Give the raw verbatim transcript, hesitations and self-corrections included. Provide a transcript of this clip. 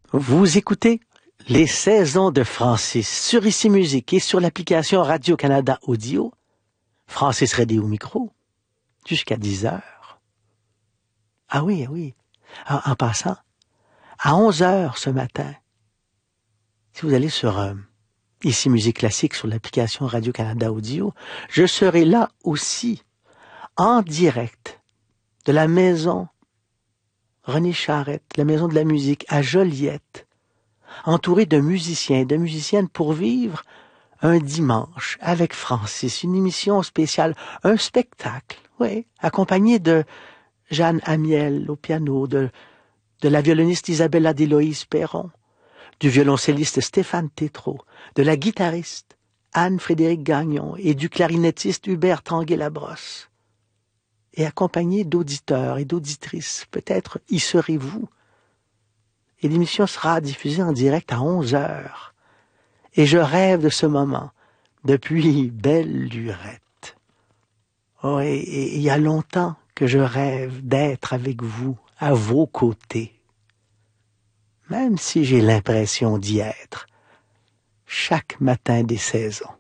Vous écoutez Les Saisons de Francis sur Ici Musique et sur l'application Radio-Canada Audio. Francis Redé au micro, jusqu'à dix heures. Ah oui, ah oui. En, en passant, à onze heures ce matin, si vous allez sur euh, Ici Musique Classique sur l'application Radio-Canada Audio, je serai là aussi, en direct, de la maison René Charrette, la maison de la musique à Joliette, entouré de musiciens et de musiciennes pour vivre un dimanche avec Francis, une émission spéciale, un spectacle, oui, accompagné de Jeanne Amiel au piano, de, de la violoniste Isabella d'Éloïse Perron, du violoncelliste Stéphane Tétrault, de la guitariste Anne-Frédérique Gagnon et du clarinettiste Hubert Tanguay-Labrosse, et accompagné d'auditeurs et d'auditrices. Peut-être y serez-vous. Et l'émission sera diffusée en direct à onze heures. Et je rêve de ce moment depuis belle lurette. Oh, et, et il y a longtemps que je rêve d'être avec vous, à vos côtés. Même si j'ai l'impression d'y être chaque matin des saisons.